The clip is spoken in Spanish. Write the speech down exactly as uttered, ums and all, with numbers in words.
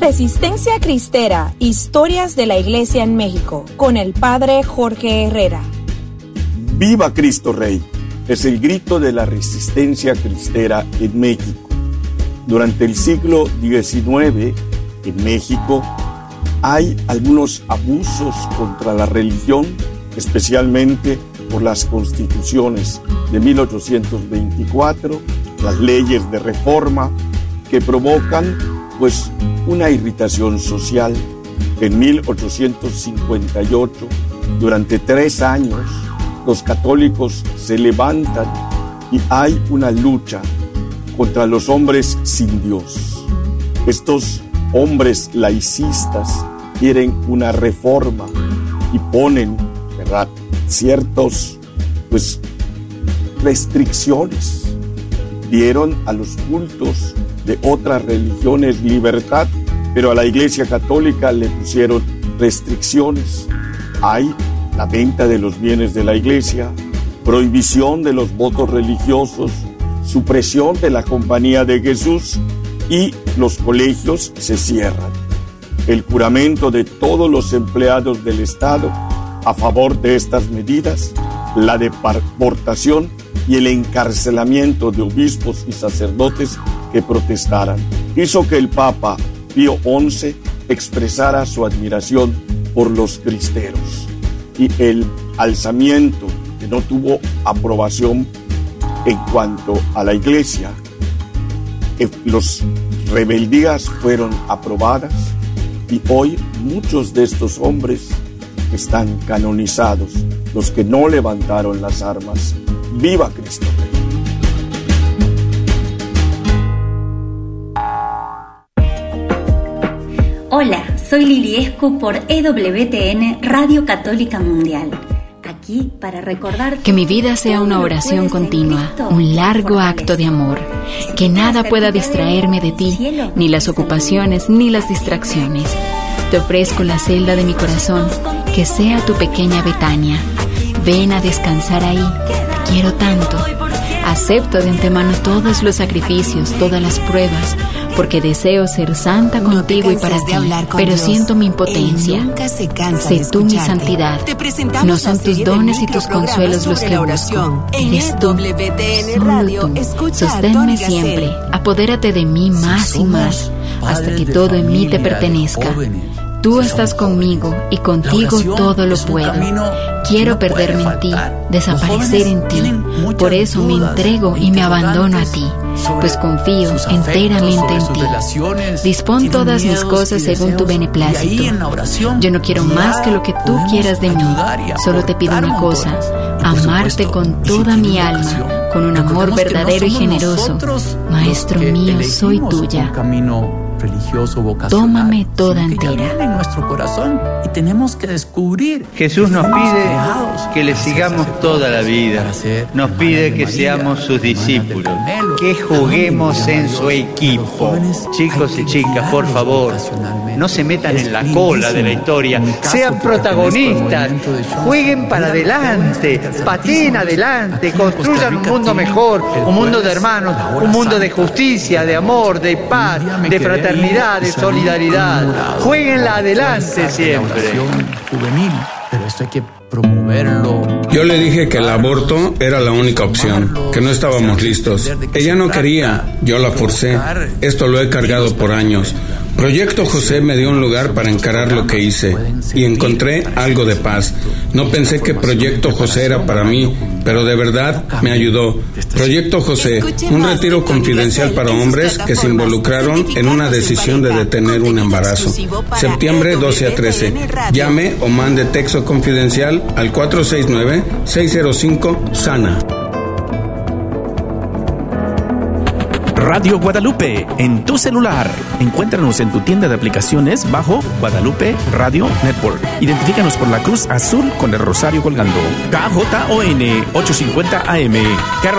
Resistencia Cristera, historias de la Iglesia en México, con el Padre Jorge Herrera. ¡Viva Cristo Rey! Es el grito de la resistencia cristera en México. Durante el siglo diecinueve, en México, hay algunos abusos contra la religión, especialmente por las constituciones de mil ochocientos veinticuatro, las leyes de reforma, que provocan pues una irritación social. En mil ochocientos cincuenta y ocho, durante tres años, los católicos se levantan y hay una lucha contra los hombres sin Dios. Estos hombres laicistas quieren una reforma y ponen, ¿verdad?, ciertos pues restricciones. Dieron a los cultos de otras religiones libertad, pero a la Iglesia Católica le pusieron restricciones. Hay la venta de los bienes de la Iglesia, prohibición de los votos religiosos, supresión de la Compañía de Jesús y los colegios se cierran. El juramento de todos los empleados del Estado a favor de estas medidas, la deportación y el encarcelamiento de obispos y sacerdotes que protestaran, hizo que el Papa Pío once expresara su admiración por los cristeros. Y el alzamiento, que no tuvo aprobación en cuanto a la Iglesia, las rebeldías fueron aprobadas y hoy muchos de estos hombres están canonizados, los que no levantaron las armas. ¡Viva Cristo! Hola, soy Lili Escu por E W T N Radio Católica Mundial. Aquí para recordar que mi vida sea una oración continua, un largo acto de amor. Que nada pueda distraerme de ti, ni las ocupaciones ni las distracciones. Te ofrezco la celda de mi corazón, que sea tu pequeña Betania. Ven a descansar ahí, te quiero tanto. Acepto de antemano todos los sacrificios, todas las pruebas, porque deseo ser santa contigo y para ti, pero siento mi impotencia. Sé tú mi santidad. No son tus dones y tus consuelos los que busco. Eres tú, solo tú. Sosténme siempre, apodérate de mí más y más, hasta que todo en mí te pertenezca. Tú estás conmigo y contigo todo lo puedo. Quiero perderme en ti, desaparecer en ti. Por eso me entrego y me abandono a ti, pues confío enteramente en ti. Dispón todas mis cosas según tu beneplácito. Yo no quiero más que lo que tú quieras de mí. Solo te pido una cosa: amarte con toda mi alma, con un amor verdadero y generoso. Maestro mío, soy tuya. Religioso, vocacional. Tómame toda entera. En nuestro corazón y tenemos que descubrir. Jesús nos pide que le sigamos toda la vida. Nos pide que seamos sus discípulos, que juguemos en su equipo. Chicos y chicas, por favor, no se metan en la cola de la historia. Sean protagonistas, jueguen para adelante, pateen adelante, construyan un mundo mejor, un mundo de hermanos, un mundo de justicia, de amor, de paz, de fraternidad, de solidaridad. Jueguenla adelante siempre. Juvenil, pero esto hay que promoverlo. Yo le dije que el aborto era la única opción, que no estábamos listos. Ella no quería, yo la forcé. Esto lo he cargado por años. Proyecto José me dio un lugar para encarar lo que hice y encontré algo de paz. No pensé que Proyecto José era para mí, pero de verdad me ayudó. Proyecto José, un retiro confidencial para hombres que se involucraron en una decisión de detener un embarazo. Septiembre doce a trece. Llame o mande texto confidencial al cuatro seis nueve, seis cero cinco, SANA. Radio Guadalupe, en tu celular. Encuéntranos en tu tienda de aplicaciones bajo Guadalupe Radio Network. Identifícanos por la cruz azul con el rosario colgando. K J O N ochocientos cincuenta A M, Carol